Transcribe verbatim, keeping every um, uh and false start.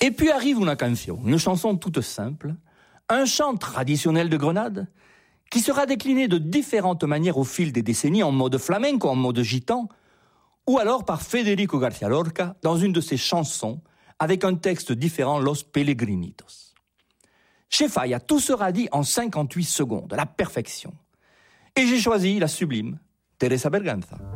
Et puis arrive una canción, une chanson toute simple, un chant traditionnel de Grenade, qui sera décliné de différentes manières au fil des décennies, en mode flamenco, en mode gitan, ou alors par Federico García Lorca dans une de ses chansons, avec un texte différent, Los Pelegrinitos. Chez Falla, tout sera dit en cinquante-huit secondes, la perfection. Et j'ai choisi la sublime Teresa Berganza.